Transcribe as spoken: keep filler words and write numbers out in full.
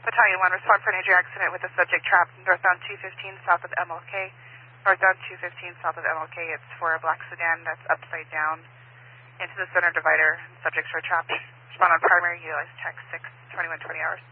Battalion one, respond for an injury accident with a subject trapped northbound two fifteen south of M L K. Northbound two fifteen south of M L K. It's for a black sedan that's upside down into the center divider. Subjects are trapped. Respond on primary, utilize text six twenty-one twenty hours.